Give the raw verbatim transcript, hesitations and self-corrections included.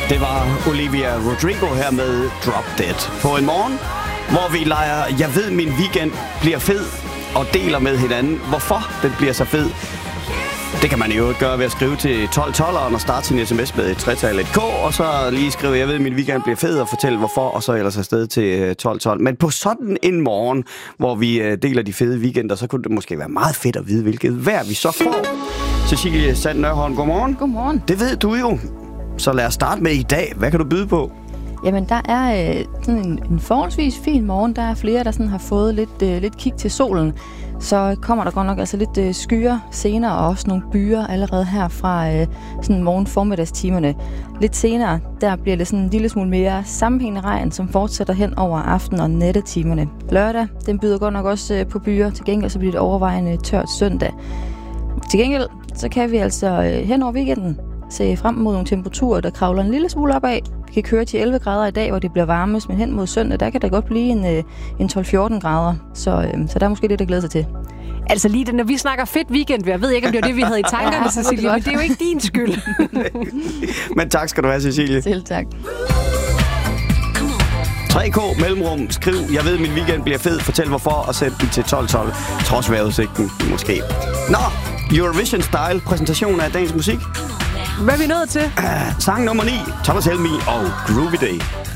Det var Olivia Rodrigo her med Drop Dead på en morgen, hvor vi leger, jeg ved min weekend bliver fed, og deler med hinanden, hvorfor den bliver så fed. Det kan man jo gøre ved at skrive til tolv tolveren og starte sin sms med et tretal, et K, og så lige skrive, jeg ved min weekend bliver fed, og fortælle hvorfor, og så ellers afsted til tolv tolv. Men på sådan en morgen, hvor vi deler de fede weekender, så kunne det måske være meget fedt at vide, hvilket vejr vi så får. Cecilie Sand Nørholm, godmorgen. Godmorgen. Det ved du jo. Så lad os starte med i dag. Hvad kan du byde på? Jamen, der er øh, sådan en, en forholdsvis fin morgen. Der er flere, der sådan har fået lidt, øh, lidt kig til solen. Så kommer der godt nok altså lidt øh, skyer senere, og også nogle byer allerede her fra øh, sådan morgen-formiddagstimerne. Lidt senere, der bliver det sådan en lille smule mere sammenhængende regn, som fortsætter hen over aften- og nattetimerne. Lørdag, den byder godt nok også øh, på byer. Til gengæld så bliver det overvejende tørt søndag. Til gengæld, så kan vi altså øh, hen over weekenden se frem mod nogle temperaturer, der kravler en lille smule opad. Vi kan køre til elleve grader i dag, hvor det bliver varmest, men hen mod søndag, der kan der godt blive en, en tolv fjorten grader. Så, øh, så der er måske lidt at glæde sig til. Altså lige det, når vi snakker fedt weekend, jeg ved ikke, om det var det, vi havde i tankerne, ja, Cecilie, men det er jo ikke din skyld. Men tak skal du have, Cecilie. Selv tak. tre K mellemrum, skriv, jeg ved min weekend bliver fed, fortæl hvorfor, og sæt den til tolv tolv, trods vejrudsigten måske. Nå, Eurovision Style, præsentation af dagens musik. Hvad er vi nået til? Uh, sang nummer ni, Thomas Helmig og Groovy Day.